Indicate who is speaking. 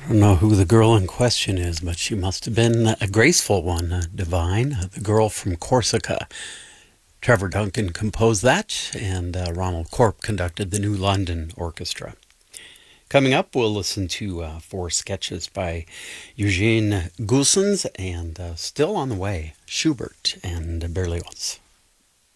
Speaker 1: don't know who the girl in question is, but she must have been a graceful one, divine, the girl from Corsica. Trevor Duncan composed that, and Ronald Corp conducted the New London Orchestra. Coming up, we'll listen to four sketches by Eugene Goossens, and still on the way, Schubert and Berlioz.